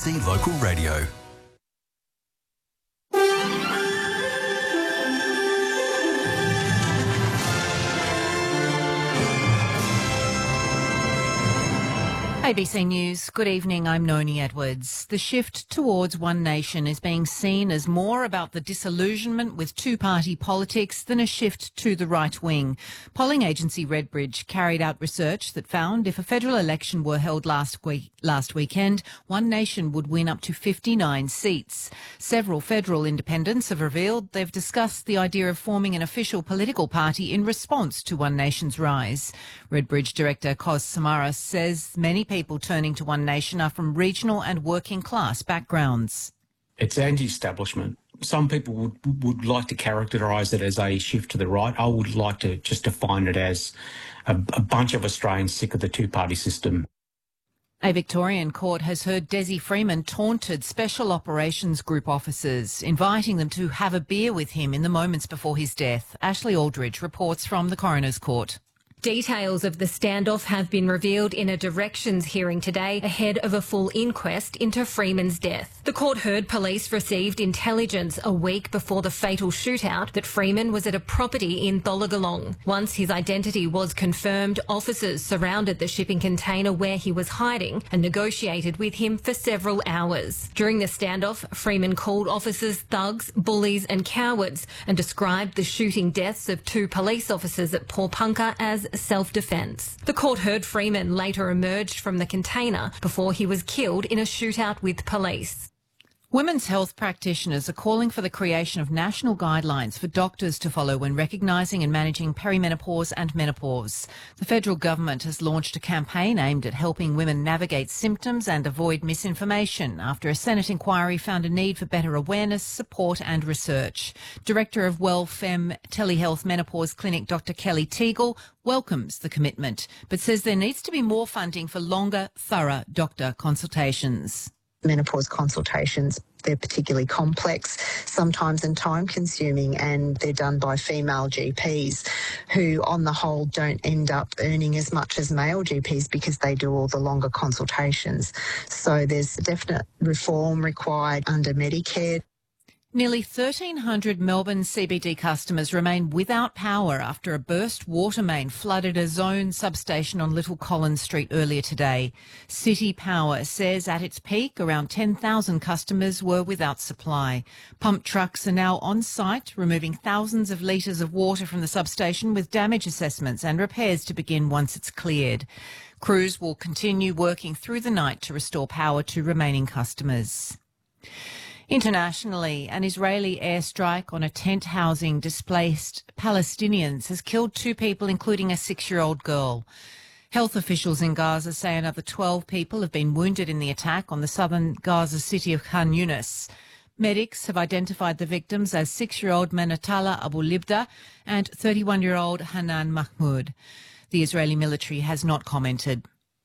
ABC Local Radio. ABC News, good evening, I'm Noni Edwards. The shift towards One Nation is being seen as more about the disillusionment with two-party politics than a shift to the right wing. Polling agency Redbridge carried out research that found if a federal election were held last weekend, One Nation would win up to 59 seats. Several federal independents have revealed they've discussed the idea of forming an official political party in response to One Nation's rise. Redbridge Director Kos Samaras says many people turning to One Nation are from regional and working class backgrounds. It's anti-establishment. Some people would like to characterise it as a shift to the right. I would like to just define it as a bunch of Australians sick of the two-party system. A Victorian court has heard Desi Freeman taunted Special Operations Group officers, inviting them to have a beer with him in the moments before his death. Ashley Aldridge reports from the Coroner's Court. Details of the standoff have been revealed in a directions hearing today ahead of a full inquest into Freeman's death. The court heard police received intelligence a week before the fatal shootout that Freeman was at a property in Tholagolong. Once his identity was confirmed, officers surrounded the shipping container where he was hiding and negotiated with him for several hours. During the standoff, Freeman called officers thugs, bullies and cowards and described the shooting deaths of two police officers at Pawnpukka as self-defence. The court heard Freeman later emerged from the container before he was killed in a shootout with police. Women's health practitioners are calling for the creation of national guidelines for doctors to follow when recognising and managing perimenopause and menopause. The federal government has launched a campaign aimed at helping women navigate symptoms and avoid misinformation after a Senate inquiry found a need for better awareness, support and research. Director of WellFem Telehealth Menopause Clinic, Dr Kelly Teagle, welcomes the commitment, but says there needs to be more funding for longer, thorough doctor consultations. Menopause consultations, they're particularly complex, sometimes and time-consuming, and they're done by female GPs who, on the whole, don't end up earning as much as male GPs because they do all the longer consultations. So there's definite reform required under Medicare. Nearly 1,300 Melbourne CBD customers remain without power after a burst water main flooded a Zone substation on Little Collins Street earlier today. City Power says at its peak, around 10,000 customers were without supply. Pump trucks are now on site, removing thousands of litres of water from the substation with damage assessments and repairs to begin once it's cleared. Crews will continue working through the night to restore power to remaining customers. Internationally, an Israeli airstrike on a tent housing displaced Palestinians has killed 2 people, including a 6-year-old girl. Health officials in Gaza say another 12 people have been wounded in the attack on the southern Gaza city of Khan Yunis. Medics have identified the victims as 6-year-old Manatala Abu Libda and 31-year-old Hanan Mahmoud. The Israeli military has not commented.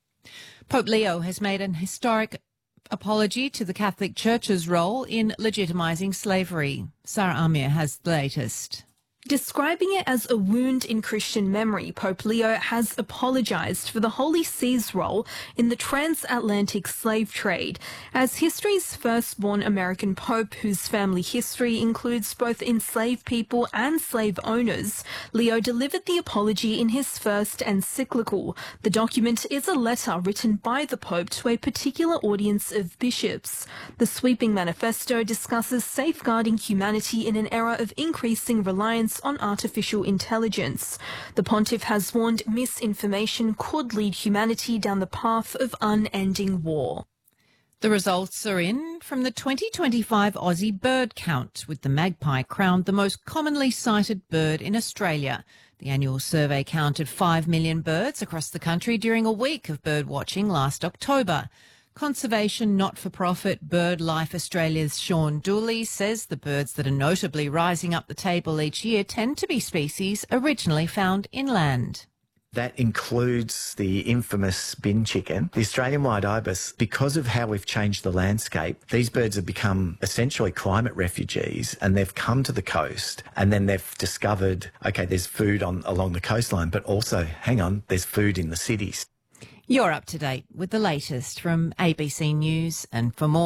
Pope Leo has made an historic apology to the Catholic Church's role in legitimising slavery. Sarah Amir has the latest. Describing it as a wound in Christian memory, Pope Leo has apologised for the Holy See's role in the transatlantic slave trade. As history's firstborn American pope, whose family history includes both enslaved people and slave owners, Leo delivered the apology in his first encyclical. The document is a letter written by the Pope to a particular audience of bishops. The sweeping manifesto discusses safeguarding humanity in an era of increasing reliance on artificial intelligence. The pontiff has warned misinformation could lead humanity down the path of unending war. The results are in from the 2025 Aussie bird count, with the magpie crowned the most commonly sighted bird in Australia. The annual survey counted 5 million birds across the country during a week of bird watching last October. Conservation not-for-profit BirdLife Australia's Sean Dooley says the birds that are notably rising up the table each year tend to be species originally found inland. That includes the infamous bin chicken, the Australian white ibis. Because of how we've changed the landscape, these birds have become essentially climate refugees, and they've come to the coast, and then they've discovered, okay, there's food along the coastline, but also, hang on, there's food in the cities. You're up to date with the latest from ABC News, and for more